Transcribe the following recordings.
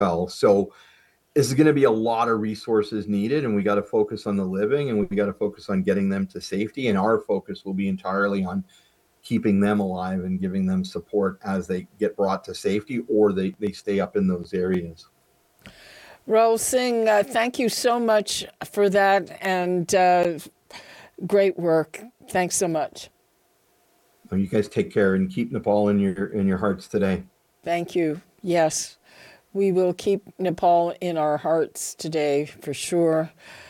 well. So is going to be a lot of resources needed, and we got to focus on the living, and we got to focus on getting them to safety. And our focus will be entirely on keeping them alive and giving them support as they get brought to safety or they stay up in those areas. Rahul Singh, thank you so much for that, and great work. Thanks so much. Well, you guys take care and keep Nepal in your hearts today. Thank you. Yes, we will keep Nepal in our hearts today for sure.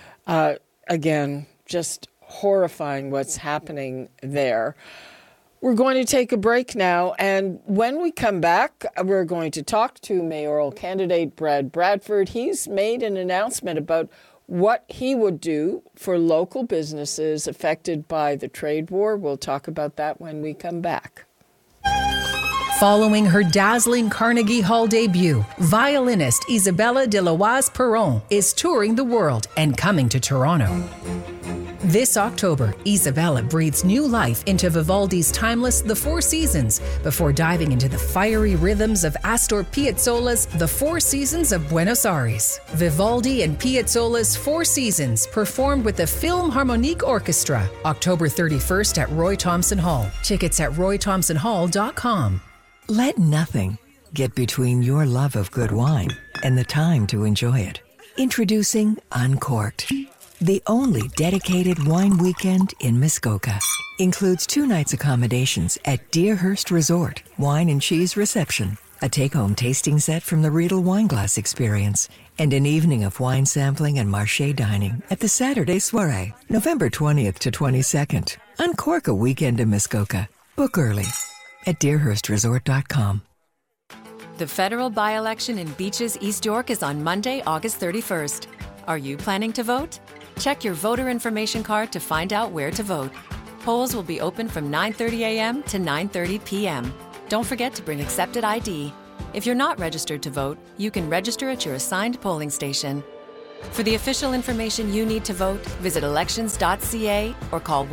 Again, just horrifying what's happening there. We're going to take a break now, and when we come back, we're going to talk to mayoral candidate Brad Bradford. He's made an announcement about what he would do for local businesses affected by the trade war. We'll talk about that when we come back. Following her dazzling Carnegie Hall debut, violinist Isabella de Loise-Perron is touring the world and coming to Toronto. This October, Isabella breathes new life into Vivaldi's timeless The Four Seasons before diving into the fiery rhythms of Astor Piazzolla's The Four Seasons of Buenos Aires. Vivaldi and Piazzolla's Four Seasons performed with the Philharmonic Orchestra, October 31st at Roy Thomson Hall. Tickets at roythomsonhall.com. Let nothing get between your love of good wine and the time to enjoy it. Introducing Uncorked, the only dedicated wine weekend in Muskoka. Includes 2 nights accommodations at Deerhurst Resort, wine and cheese reception, a take-home tasting set from the Riedel Wineglass Experience, and an evening of wine sampling and marché dining at the Saturday Soirée, November 20th to 22nd. Uncork a weekend in Muskoka. Book early at deerhurstresort.com. The federal by-election in Beaches, East York is on Monday, August 31st. Are you planning to vote? Check your voter information card to find out where to vote. Polls will be open from 9:30 a.m. to 9:30 p.m. Don't forget to bring accepted ID. If you're not registered to vote, you can register at your assigned polling station. For the official information you need to vote, visit elections.ca or call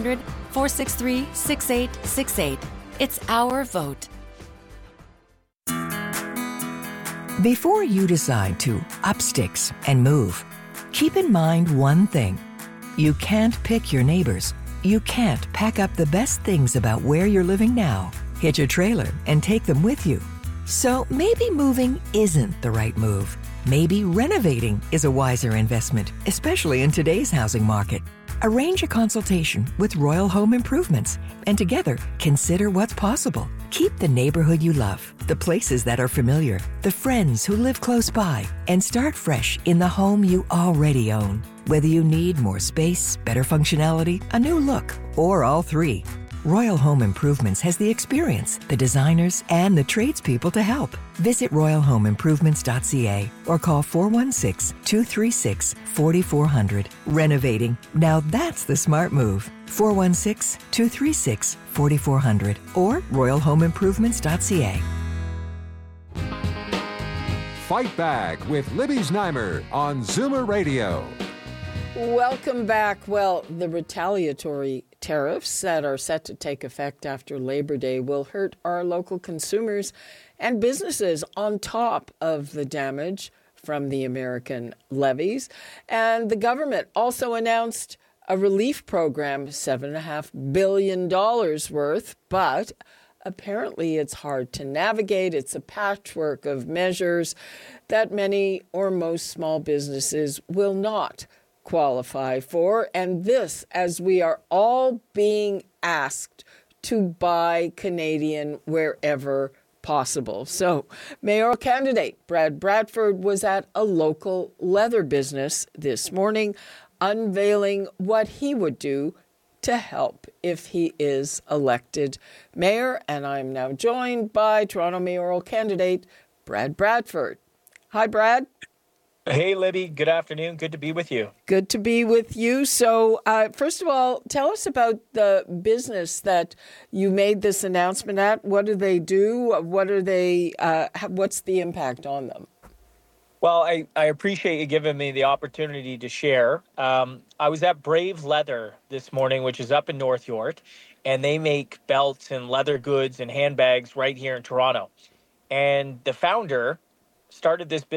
1-800-463-6868. It's our vote. Before you decide to up sticks and move, keep in mind one thing. You can't pick your neighbors. You can't pack up the best things about where you're living now, hitch a trailer, and take them with you. So maybe moving isn't the right move. Maybe renovating is a wiser investment, especially in today's housing market. Arrange a consultation with Royal Home Improvements and together consider what's possible. Keep the neighborhood you love, the places that are familiar, the friends who live close by, and start fresh in the home you already own. Whether you need more space, better functionality, a new look, or all three, Royal Home Improvements has the experience, the designers, and the tradespeople to help. Visit royalhomeimprovements.ca or call 416-236-4400. Renovating. Now that's the smart move. 416-236-4400 or royalhomeimprovements.ca. Fight Back with Libby Znaimer on Zoomer Radio. Welcome back. Well, the retaliatory tariffs that are set to take effect after Labor Day will hurt our local consumers and businesses on top of the damage from the American levies. And the government also announced a relief program, $7.5 billion worth, but apparently it's hard to navigate. It's a patchwork of measures that many or most small businesses will not qualify for. And this, as we are all being asked to buy Canadian wherever possible. So, mayoral candidate Brad Bradford was at a local leather business this morning, unveiling what he would do to help if he is elected mayor. And I'm now joined by Toronto mayoral candidate Brad Bradford. Hi, Brad. Hey, Libby. Good afternoon. Good to be with you. Good to be with you. So, first of all, tell us about the business that you made this announcement at. What do they do? What are they? What's the impact on them? Well, I appreciate you giving me the opportunity to share. I was at Brave Leather this morning, which is up in North York, and they make belts and leather goods and handbags right here in Toronto. And the founder started this business